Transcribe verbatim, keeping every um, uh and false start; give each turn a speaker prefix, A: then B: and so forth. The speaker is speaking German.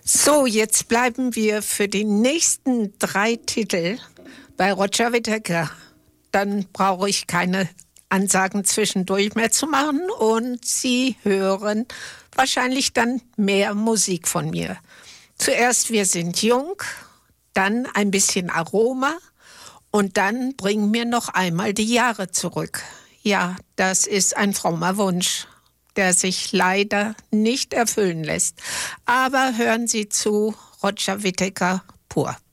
A: So, jetzt bleiben wir für die nächsten drei Titel bei Roger Whittaker. Dann brauche ich keine Ansagen zwischendurch mehr zu machen und Sie hören wahrscheinlich dann mehr Musik von mir. Zuerst Wir sind jung, dann ein bisschen Aroma und dann bringen mir noch einmal die Jahre zurück. Ja, das ist ein frommer Wunsch, der sich leider nicht erfüllen lässt. Aber hören Sie zu, Roger Whittaker pur.